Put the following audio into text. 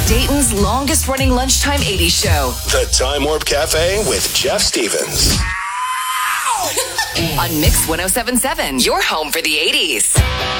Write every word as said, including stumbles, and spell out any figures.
Dayton's longest running lunchtime eighties show. The Time Warp Cafe with Jeff Stevens. On Mix one oh seven point seven, your home for the eighties.